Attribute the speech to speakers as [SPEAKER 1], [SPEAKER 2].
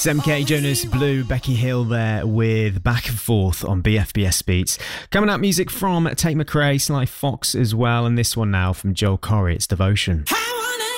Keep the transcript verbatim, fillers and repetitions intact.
[SPEAKER 1] M K, Jonas Blue, Becky Hill there with Back and Forth on B F B S Beats. Coming up, music from Tate McRae, Sly Fox as well, and this one now from Joel Corry, it's Devotion.
[SPEAKER 2] How